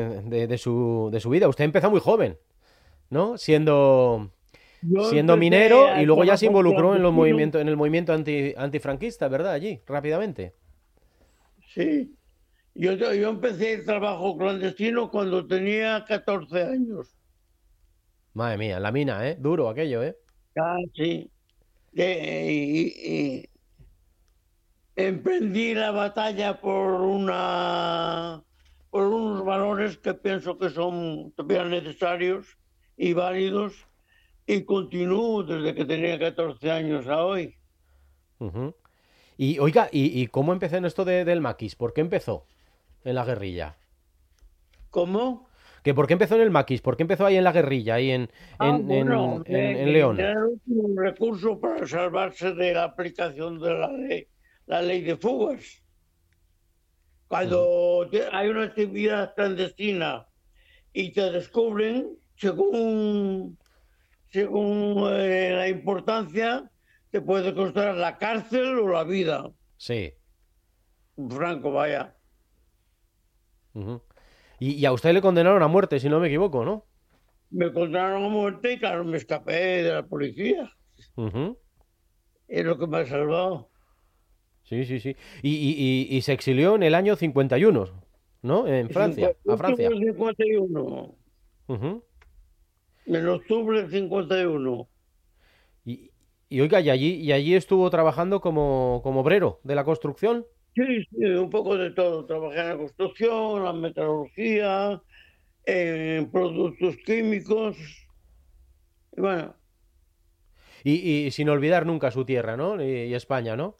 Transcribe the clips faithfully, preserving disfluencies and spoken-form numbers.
de, de su, de su vida. Usted empezó muy joven, ¿no? Siendo, Yo siendo empecé minero y al luego ya se trabajo involucró en los clandestino, movimientos, en el movimiento anti, antifranquista, ¿verdad? Allí, rápidamente. sí. Yo, yo empecé el trabajo clandestino cuando tenía catorce años. Madre mía, la mina, ¿eh? Duro aquello, ¿eh? Ah, sí. De- y, y emprendí la batalla por una por unos valores que pienso que son todavía necesarios y válidos y continúo desde que tenía catorce años a hoy. Ujú. Y oiga, ¿y, y cómo empezó en esto de- del maquis? ¿Por qué empezó en la guerrilla? ¿Cómo? ¿Que por qué empezó en el maquis? ¿Por qué empezó ahí en la guerrilla, ahí en, Ah, en, bueno, en, en- que, en que León? era el último recurso para salvarse de la aplicación de la ley, la ley de fugas. Ujú. Cuando te- hay una actividad clandestina y te descubren, según, según eh, la importancia, te puede costar la cárcel o la vida. Sí. Franco, vaya. Ujú. Y, y a usted le condenaron a muerte, si no me equivoco, ¿no? Me condenaron a muerte y claro, me escapé de la policía. Ujú. Es lo que me ha salvado. Sí, sí, sí. Y, y- y- y se exilió en el año cincuenta y uno, ¿no? En Francia, cincuenta, a Francia. último cincuenta y uno, Ujú. en octubre del cincuenta y uno. Y, y oiga, y allí, y allí estuvo trabajando como, como obrero de la construcción. Sí, sí, un poco de todo. Trabajé en la construcción, en la metalurgia, en productos químicos. Y bueno, Y, y sin olvidar nunca su tierra, ¿no? Y, y España, ¿no?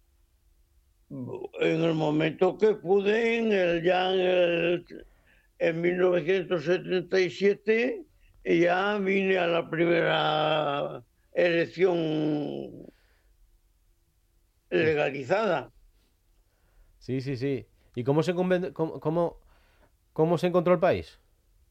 en el momento que pude, en el, ya en, el, en mil novecientos setenta y siete, ya vine a la primera elección Mm. legalizada. Sí, sí, sí. ¿Y cómo se, conven- cómo, cómo- cómo se encontró el país?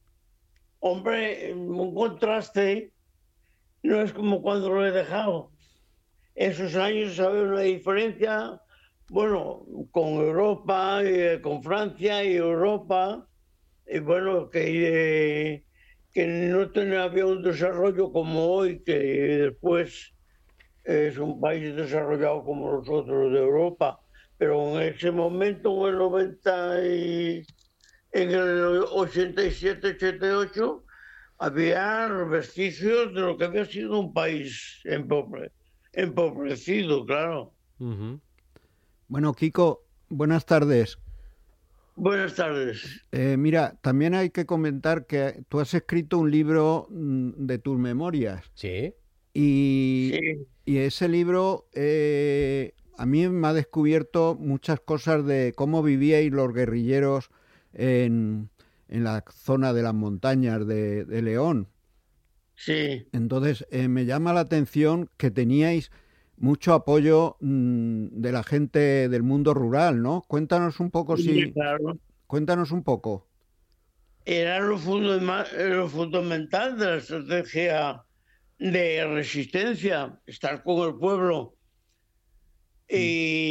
Hombre, un contraste, no es como cuando lo he dejado. Esos años había una diferencia, bueno, con Europa, eh, con Francia y Europa, y bueno, que, eh, que no tenía, había un desarrollo como hoy, que después es un país desarrollado como los otros de Europa, pero en ese momento, en el noventa y, en el ochenta y siete, ochenta y ocho, había vestigios de lo que había sido un país empobre- empobrecido, claro. Ujú. Bueno, Kiko, buenas tardes. Buenas tardes. Eh, mira, también hay que comentar que tú has escrito un libro mm, de tus memorias Sí. y, Sí, y ese libro eh, a mí me ha descubierto muchas cosas de cómo vivíais los guerrilleros en, en la zona de las montañas de, de León. sí, Entonces, eh, me llama la atención que teníais mucho apoyo mm, de la gente del mundo rural, ¿no? Cuéntanos un poco sí, si, claro. cuéntanos un poco. Era lo, fundama- lo fundamental de la estrategia de resistencia, estar con el pueblo. Mm.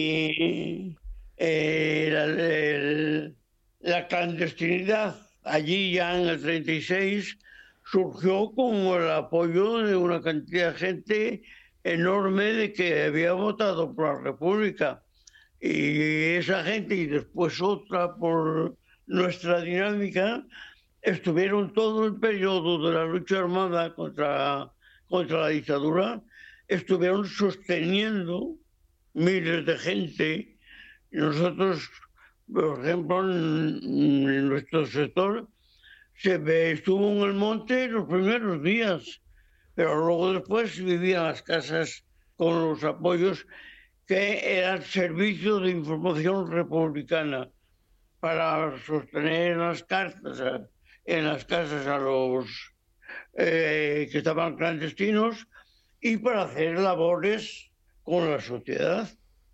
Y eh, la, el- la clandestinidad allí ya en el treinta y seis surgió con el apoyo de una cantidad de gente enorme de que había votado por la República. Y esa gente y después otra por nuestra dinámica estuvieron todo el periodo de la lucha armada contra, contra la dictadura, estuvieron sosteniendo miles de gente. Nosotros, por ejemplo, en, en nuestro sector, se ve- estuvo en el monte los primeros días, pero luego después vivían las casas con los apoyos que eran servicios de información republicana para sostener las cartas a- en las casas a los eh, que estaban clandestinos y para hacer labores con la sociedad.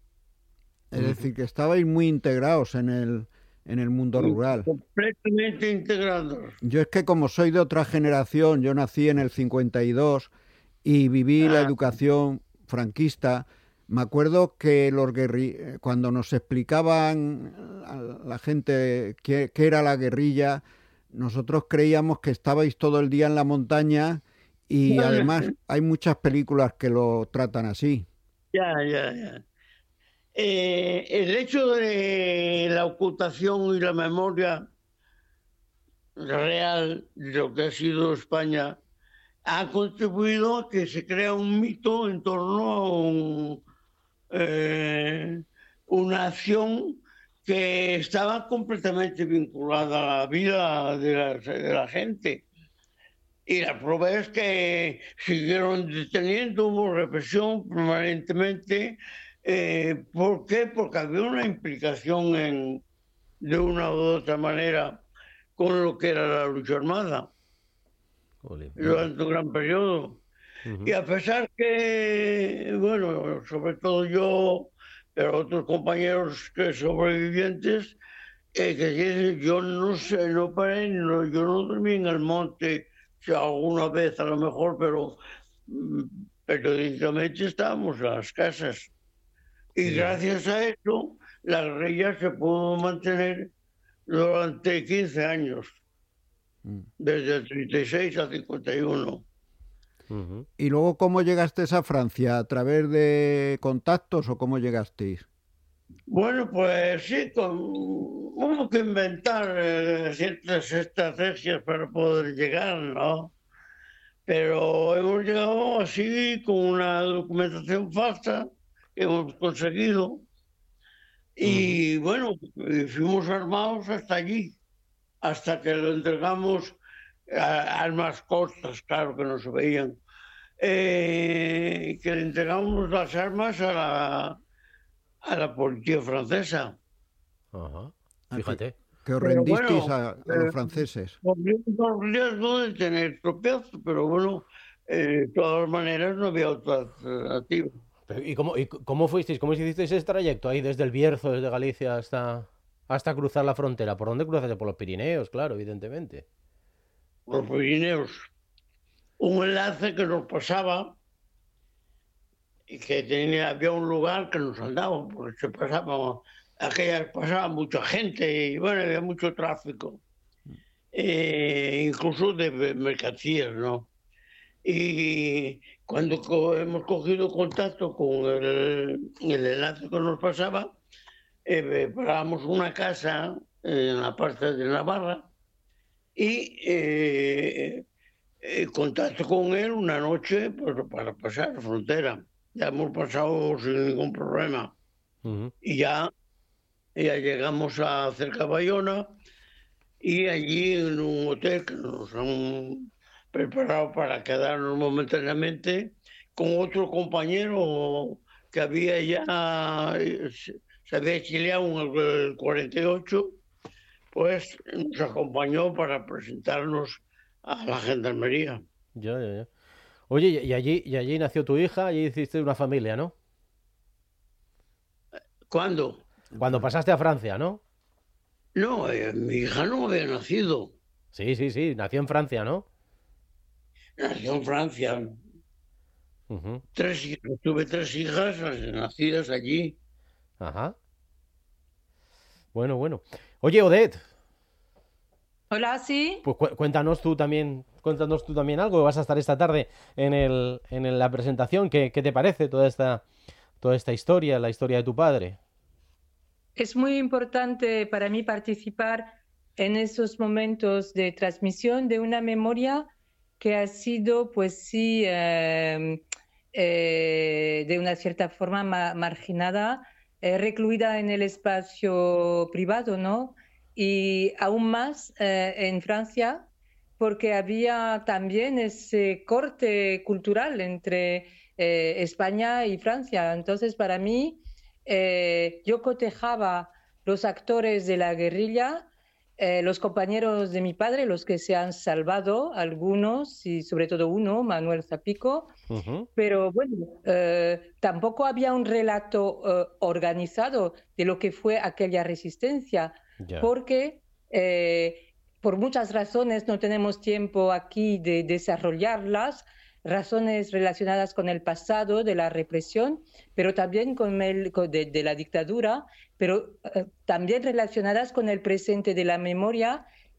Es Ujú. decir, que estabais muy integrados en el, en el mundo rural. Completamente integrados. Yo es que como soy de otra generación, yo nací en el cincuenta y dos y viví la Ah, educación franquista. Me acuerdo que los guerri eh, cuando nos explicaban a la gente qué, qué era la guerrilla, nosotros creíamos que estabais todo el día en la montaña y Bueno, además hay muchas películas que lo tratan así. ya, ya, ya. Eh, el hecho de la ocultación y la memoria real de lo que ha sido España ha contribuido a que se crea un mito en torno a un, eh, una acción que estaba completamente vinculada a la vida de la, de la gente. Y la prueba es que siguieron deteniendo, hubo represión permanentemente. Eh, ¿Por qué? Porque había una implicación en, de una u otra manera con lo que era la lucha armada Jolín. durante un gran periodo. Ujú. Y a pesar que, bueno, sobre todo yo, pero otros compañeros que sobrevivientes, eh, que dicen, yo no sé, no paré, no, yo no dormí en el monte, o sea, alguna vez a lo mejor, pero mm, periódicamente estábamos en las casas. Y Ya. gracias a eso, la guerrilla se pudo mantener durante quince años, Mm. desde el treinta y seis al cincuenta y uno. Ujú. ¿Y luego cómo llegasteis a Francia? ¿A través de contactos o cómo llegasteis? Bueno, pues sí, con, hubo que inventar eh, ciertas estrategias para poder llegar, ¿no? Pero hemos llegado así con una documentación falsa que hemos conseguido y bueno, eh, fuimos armados hasta allí, hasta que lo entregamos a armas cortas, claro que no se veían, eh, que le entregamos las armas a la, a la policía francesa. Ajá. Ah, que, Fíjate. que os Pero rendisteis bueno, a, a los eh, franceses. corriendo el riesgo de tener tropiezos, pero bueno, eh, de todas maneras no había otra alternativa. Pero, ¿y cómo, y c- cómo fuisteis? ¿Cómo hicisteis ese trayecto ahí desde el Bierzo, desde Galicia hasta, hasta cruzar la frontera? ¿Por dónde cruzaste? Por los Pirineos, claro, evidentemente. Los Pirineos, un enlace que nos pasaba y que tenía, había un lugar que nos andaba, porque se pasaba, aquellas pasaba mucha gente y bueno, había mucho tráfico, eh, incluso de mercancías, ¿no? Y cuando co hemos cogido contacto con el, el enlace que nos pasaba, eh, parábamos una casa en la parte de Navarra y eh, eh, contacto con él una noche pues, para pasar la frontera. Ya hemos pasado sin ningún problema. Ujú. Y ya, ya llegamos a cerca de Bayona y allí en un hotel que nos han preparado para quedarnos momentáneamente con otro compañero que había ya, eh, se se había exiliado en el cuarenta y ocho, pues nos acompañó para presentarnos a la gendarmería. Ya, ya, ya. Oye, y y allí, y allí nació tu hija, allí hiciste una familia, ¿no? ¿Cuándo? Cuando pasaste a Francia, ¿no? No, eh, mi hija no había nacido. Sí, sí, sí, nació en Francia, ¿no? Nació en Francia. Ujú. Tres hijas. Tuve tres hijas nacidas allí. Ajá. Bueno, bueno. Oye, Odette, Hola, sí. pues cu- cuéntanos tú también, cuéntanos tú también algo. Vas a estar esta tarde en el, en el- la presentación. ¿Qué, qué te parece toda esta, toda esta historia, la historia de tu padre? Es muy importante para mí participar en esos momentos de transmisión de una memoria que ha sido, pues sí, eh, eh, de una cierta forma ma- marginada, eh, recluida en el espacio privado, ¿no? Y aún más eh, en Francia, porque había también ese corte cultural entre eh, España y Francia. Entonces, para mí, eh, yo cotejaba los actores de la guerrilla, eh, los compañeros de mi padre, los que se han salvado, algunos, y sobre todo uno, Manuel Zapico, Ujú. pero bueno, eh, tampoco había un relato eh, organizado de lo que fue aquella resistencia, Ya. porque eh, por muchas razones no tenemos tiempo aquí de desarrollarlas, razones relacionadas con el pasado de la represión, pero también con el, con de, de la dictadura, pero eh, también relacionadas con el presente de la memoria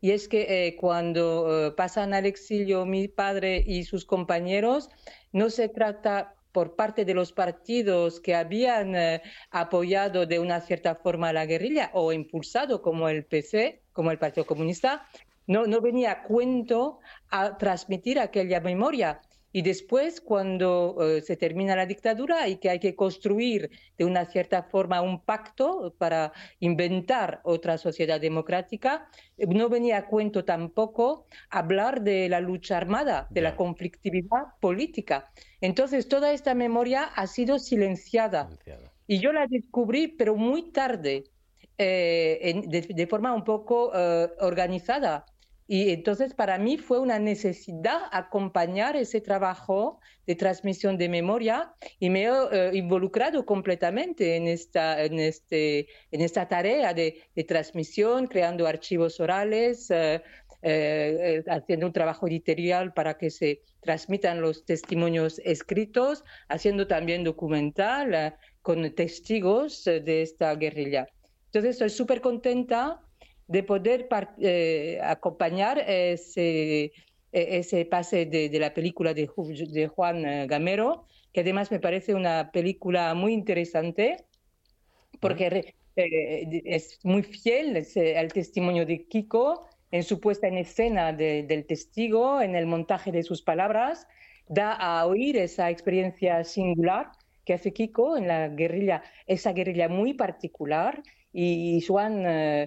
y es que eh, cuando eh, pasan al exilio mi padre y sus compañeros, no se trata por parte de los partidos que habían eh, apoyado de una cierta forma a la guerrilla o impulsado como el P C, como el Partido Comunista, no, no venía a cuento a transmitir aquella memoria. Y después, cuando eh, se termina la dictadura y que hay que construir de una cierta forma un pacto para inventar otra sociedad democrática, eh, no venía a cuento tampoco hablar de la lucha armada, de Ya. la conflictividad política. Entonces, toda esta memoria ha sido silenciada. Silenciada. Y yo la descubrí, pero muy tarde, eh, en- de, de forma un poco eh, organizada. Y entonces para mí fue una necesidad acompañar ese trabajo de transmisión de memoria y me he eh, involucrado completamente en esta, en este, en esta tarea de, de transmisión, creando archivos orales, eh, eh, eh, haciendo un trabajo editorial para que se transmitan los testimonios escritos, haciendo también documental eh, con testigos eh, de esta guerrilla. Entonces estoy súper contenta de poder par- eh, acompañar ese, eh, ese pase de, de la película de, Ju- de Juan eh, Gamero, que además me parece una película muy interesante porque re- eh, es muy fiel es, eh, al testimonio de Kiko en su puesta en escena de- del testigo, en el montaje de sus palabras, da a oír esa experiencia singular que hace Kiko en la guerrilla, esa guerrilla muy particular. Y Joan eh,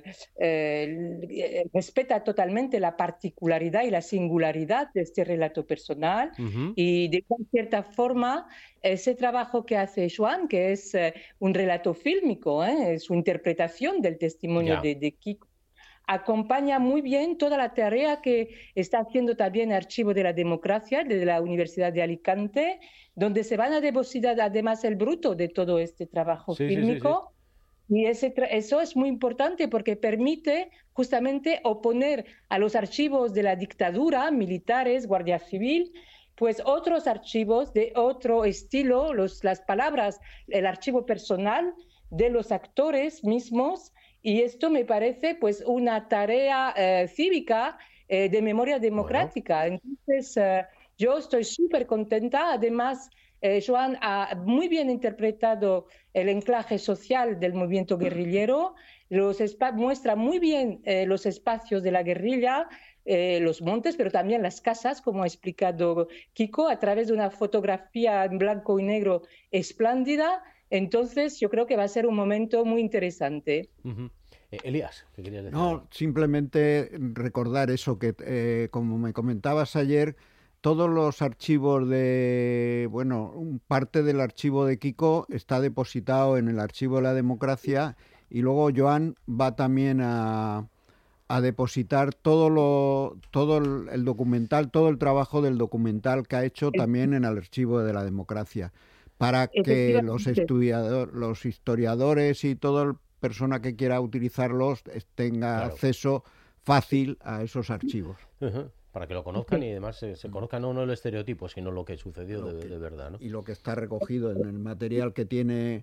eh, respeta totalmente la particularidad y la singularidad de este relato personal Ujú. y de cierta forma ese trabajo que hace Joan, que es eh, un relato fílmico, ¿eh? Su interpretación del testimonio Ya. de, de Kiko, acompaña muy bien toda la tarea que está haciendo también el Archivo de la Democracia de la Universidad de Alicante, donde se van a depositar además el bruto de todo este trabajo Sí, sí, sí, sí. fílmico. Y ese tra- eso es muy importante porque permite justamente oponer a los archivos de la dictadura, militares, Guardia Civil, pues otros archivos de otro estilo, los, las palabras, el archivo personal de los actores mismos. Y esto me parece pues una tarea eh, cívica eh, de memoria democrática. Entonces, eh, yo estoy súper contenta. Además, eh, Joan ha muy bien interpretado el enclaje social del movimiento guerrillero, los espa- muestra muy bien eh, los espacios de la guerrilla, eh, los montes, pero también las casas, como ha explicado Kiko, a través de una fotografía en blanco y negro espléndida. Entonces, yo creo que va a ser un momento muy interesante. Ujú. Eh, Elías, ¿qué querías decir? No, simplemente recordar eso que, eh, como me comentabas ayer, todos los archivos de, bueno, un- parte del archivo de Kiko está depositado en el archivo de la democracia y luego Joan va también a, a depositar todo lo, todo el, el documental, todo el trabajo del documental que ha hecho también en el archivo de la democracia, para que los Efectivamente. estudiadores, los historiadores y toda persona que quiera utilizarlos eh, tenga Claro. acceso fácil a esos archivos. Ujú. Para que lo conozcan y además se, se conozca no, no el estereotipo, sino lo que sucedió Lo de, que- de verdad, ¿no? Y lo que está recogido en el material que tiene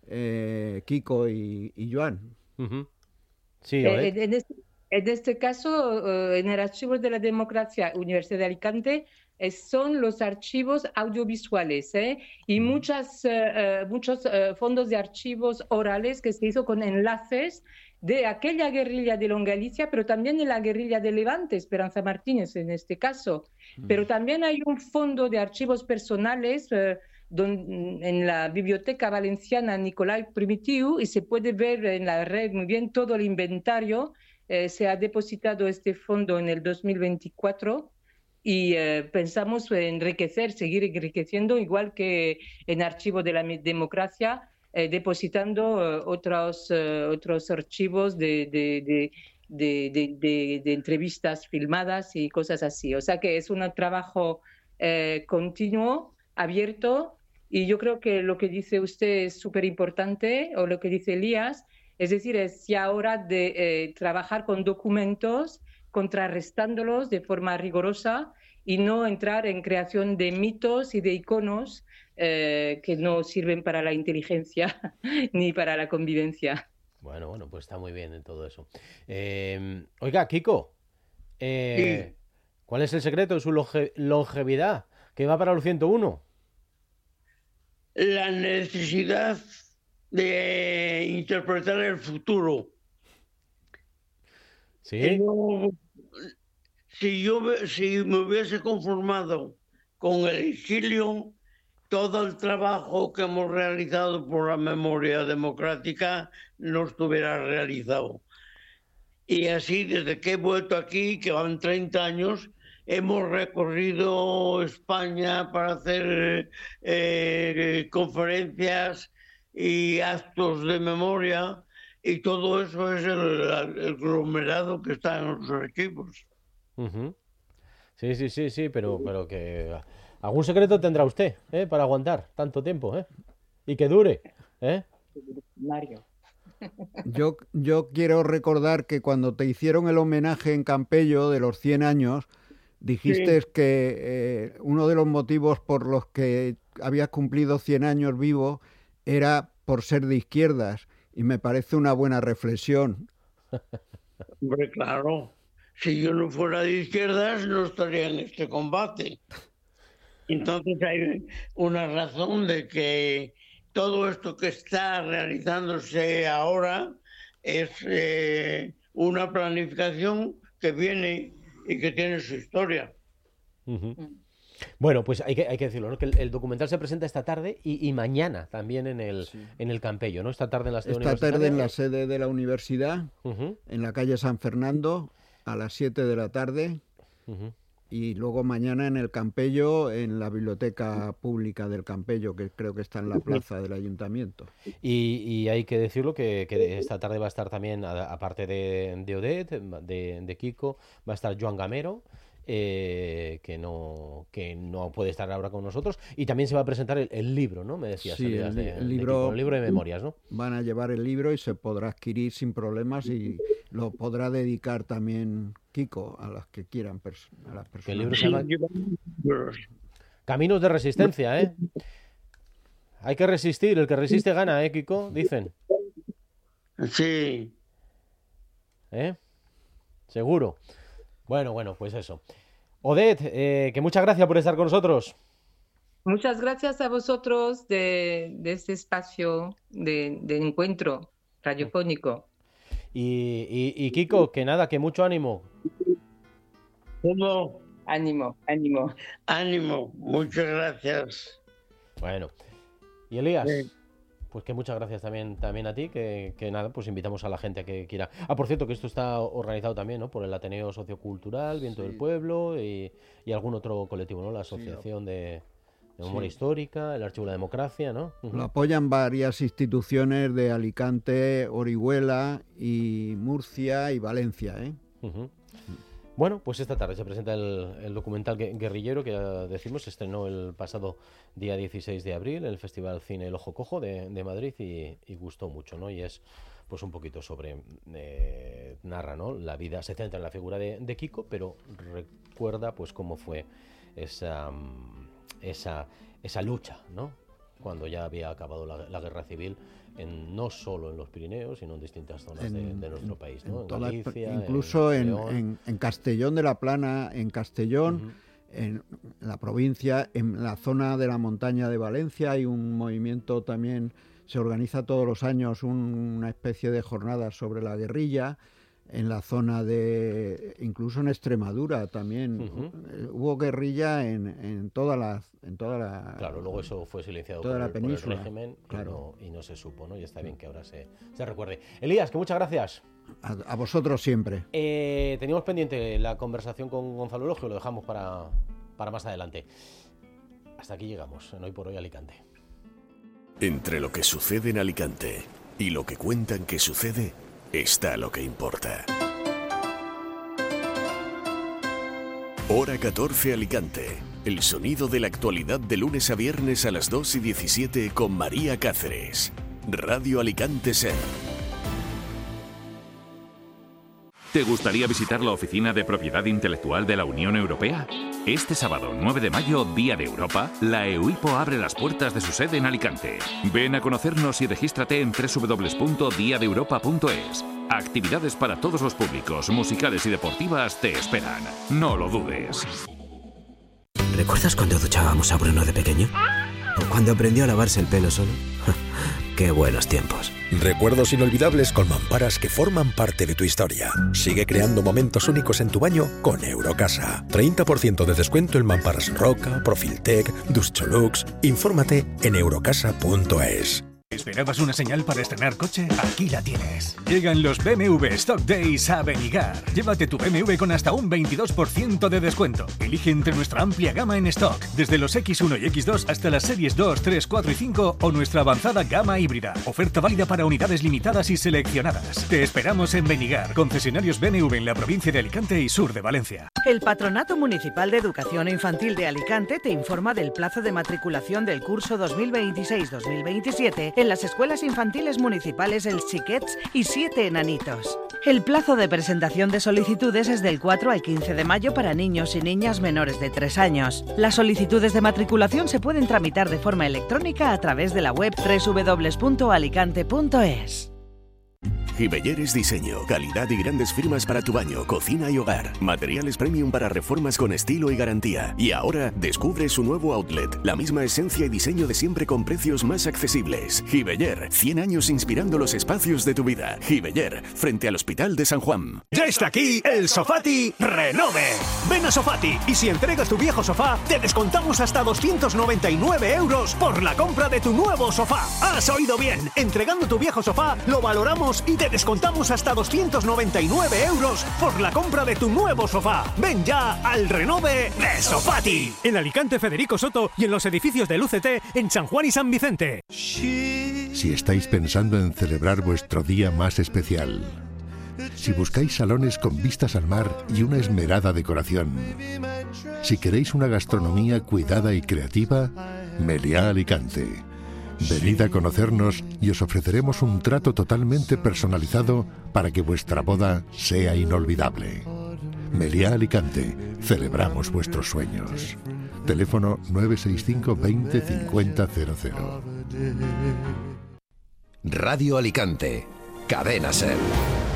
eh, Kiko y, y Joan. Ujú. Sí, Eh, Odette. En en este, en este caso, eh, en el Archivo de la Democracia, Universidad de Alicante, eh, son los archivos audiovisuales, ¿eh? Y muchas, eh, eh, muchos eh, fondos de archivos orales que se hizo con enlaces de aquella guerrilla de Longalicia, pero también de la guerrilla de Levante, Esperanza Martínez en este caso. Pero también hay un fondo de archivos personales eh, don- en la Biblioteca Valenciana Nicolai Primitiu y se puede ver en la red muy bien todo el inventario. Eh, se ha depositado este fondo en el dos mil veinticuatro y eh, pensamos enriquecer, seguir enriqueciendo, igual que en Archivo de la Mi- Democracia, eh, depositando eh, otros, eh, otros archivos de, de, de, de, de- de- de entrevistas filmadas y cosas así. O sea que es un trabajo eh, continuo, abierto, y yo creo que lo que dice usted es súper importante, o lo que dice Elías, es decir, es ya hora de eh, trabajar con documentos, contrarrestándolos de forma rigurosa y no entrar en creación de mitos y de iconos eh, que no sirven para la inteligencia ni para la convivencia. Bueno, bueno, pues está muy bien en todo eso. Eh, oiga, Kiko, Eh, sí. ¿Cuál es el secreto de su longe longevidad? ¿Que va para los ciento uno? La necesidad de interpretar el futuro. ¿Sí? No, si yo si me hubiese conformado con el exilio, todo el trabajo que hemos realizado por la memoria democrática no estuviera realizado. Y así, desde que he vuelto aquí, que van treinta años, hemos recorrido España para hacer eh, conferencias y actos de memoria, y todo eso es el, el aglomerado que está en los archivos. Uh-huh. Sí, sí, sí, sí, pero, pero que algún secreto tendrá usted, ¿eh? Para aguantar tanto tiempo, ¿eh? Y que dure, ¿eh? Mario. Yo, yo quiero recordar que cuando te hicieron el homenaje en Campello de los cien años, dijiste sí. que eh, uno de los motivos por los que habías cumplido cien años vivo era por ser de izquierdas, y me parece una buena reflexión. Hombre, claro. Si yo no fuera de izquierdas, no estaría en este combate. Entonces hay una razón de que todo esto que está realizándose ahora es eh, una planificación que viene y que tiene su historia. Uh-huh. Bueno, pues hay que, hay que decirlo, ¿no? Que el, el documental se presenta esta tarde y, y mañana también en el, sí. en el Campello, ¿no? Esta tarde en la sede Esta tarde en la sede de la universidad, uh-huh. en la calle San Fernando, a las siete de la tarde. Uh-huh. Y luego mañana en el Campello, en la biblioteca pública del Campello, que creo que está en la plaza del ayuntamiento. Y, y hay que decirlo que, que esta tarde va a estar también, aparte de, de Odette, de, de Kiko, va a estar Joan Gamero, eh, que no que no puede estar ahora con nosotros. Y también se va a presentar el, el libro, ¿no? Me decías, sí, el, de, el, libro, de Kiko, el libro de memorias, ¿no? Van a llevar el libro y se podrá adquirir sin problemas y lo podrá dedicar también Kiko a las que quieran, a las personas. El libro se llama Caminos de Resistencia, ¿eh? Hay que resistir, el que resiste gana, ¿eh, Kiko? Dicen. Sí. ¿Eh? Seguro. Bueno, bueno, pues eso. Odette, eh, que muchas gracias por estar con nosotros. Muchas gracias a vosotros de, de este espacio de, de encuentro radiofónico. Y, y, y Kiko, que nada, que mucho ánimo. ¿Cómo? Ánimo, ánimo. Ánimo, muchas gracias. Bueno, y Elías, sí. Pues que muchas gracias también, también a ti, que, que nada, pues invitamos a la gente a que quiera. Ah, por cierto, que esto está organizado también, ¿no? Por el Ateneo Sociocultural, Viento sí. del Pueblo y, y algún otro colectivo, ¿no? La Asociación sí. de... de Memoria sí. Histórica, el Archivo de la Democracia, ¿no? Uh-huh. Lo apoyan varias instituciones de Alicante, Orihuela y Murcia y Valencia, ¿eh? Uh-huh. Bueno, pues esta tarde se presenta el, el documental Guerrillero, que ya decimos, se estrenó el pasado día dieciséis de abril en el Festival Cine El Ojo Cojo de, de Madrid y, y gustó mucho, ¿no? Y es pues un poquito sobre, eh, narra, ¿no? La vida, se centra en la figura de, de Kiko, pero recuerda pues cómo fue esa... Esa, esa lucha, ¿no? Cuando ya había acabado la, la guerra civil, en, no solo en los Pirineos, sino en distintas zonas en, de, de nuestro país, ¿no? En, en toda, Galicia, incluso en, en, en, en Castellón de la Plana, en Castellón, uh-huh. en la provincia, en la zona de la montaña de Valencia, hay un movimiento también, se organiza todos los años un, una especie de jornadas sobre la guerrilla. En la zona de, incluso en Extremadura también, uh-huh. hubo guerrilla en, en toda la, en toda la... Claro, luego eso fue silenciado toda por, la el, península, por el régimen claro. y, no, y no se supo, ¿no? Y está bien que ahora se, se recuerde. Elías, que muchas gracias. A, a vosotros siempre. Eh, teníamos pendiente la conversación con Gonzalo Elogio, lo dejamos para, para más adelante. Hasta aquí llegamos, en Hoy por Hoy Alicante. Entre lo que sucede en Alicante y lo que cuentan que sucede, está lo que importa. Hora catorce Alicante. El sonido de la actualidad de lunes a viernes a las dos y diecisiete con María Cáceres. Radio Alicante Ser. ¿Te gustaría visitar la Oficina de Propiedad Intelectual de la Unión Europea? Este sábado, nueve de mayo, Día de Europa, la EUIPO abre las puertas de su sede en Alicante. Ven a conocernos y regístrate en doble u doble u doble u punto dia de europa punto es. Actividades para todos los públicos, musicales y deportivas te esperan. No lo dudes. ¿Recuerdas cuando duchábamos a Bruno de pequeño? ¿O cuando aprendió a lavarse el pelo solo? ¡Qué buenos tiempos! Recuerdos inolvidables con mamparas que forman parte de tu historia. Sigue creando momentos únicos en tu baño con Eurocasa. treinta por ciento de descuento en mamparas Roca, Profiltec, Duscholux. Infórmate en eurocasa punto es. ¿Esperabas una señal para estrenar coche? Aquí la tienes. Llegan los B M W Stock Days a Benigar. Llévate tu B M W con hasta un veintidós por ciento de descuento. Elige entre nuestra amplia gama en stock, desde los equis uno y equis dos hasta las series dos, tres, cuatro y cinco o nuestra avanzada gama híbrida. Oferta válida para unidades limitadas y seleccionadas. Te esperamos en Benigar, concesionarios B M W en la provincia de Alicante y sur de Valencia. El Patronato Municipal de Educación Infantil de Alicante te informa del plazo de matriculación del curso dos mil veintiséis dos mil veintisiete en las escuelas infantiles municipales El Xiquets y Siete Enanitos. El plazo de presentación de solicitudes es del cuatro al quince de mayo para niños y niñas menores de tres años. Las solicitudes de matriculación se pueden tramitar de forma electrónica a través de la web doble u doble u doble u punto alicante punto es. Gibelleres Diseño, calidad y grandes firmas para tu baño, cocina y hogar. Materiales premium para reformas con estilo y garantía. Y ahora descubre su nuevo outlet, la misma esencia y diseño de siempre con precios más accesibles. Gibeller, cien años inspirando los espacios de tu vida. Gibeller, frente al Hospital de San Juan. Ya está aquí el Sofati Renove. Ven a Sofati y si entregas tu viejo sofá, te descontamos hasta doscientos noventa y nueve euros por la compra de tu nuevo sofá. ¿Has oído bien? Entregando tu viejo sofá, lo valoramos y te descontamos hasta doscientos noventa y nueve euros por la compra de tu nuevo sofá. Ven ya al Renove de Sofati. En Alicante Federico Soto y en los edificios del U C T en San Juan y San Vicente. Si estáis pensando en celebrar vuestro día más especial, si buscáis salones con vistas al mar y una esmerada decoración, si queréis una gastronomía cuidada y creativa, Meliá Alicante. Venid a conocernos y os ofreceremos un trato totalmente personalizado para que vuestra boda sea inolvidable. Meliá Alicante, celebramos vuestros sueños. Teléfono nueve seis cinco veinte cincuenta cero cero. Radio Alicante, Cadena SER.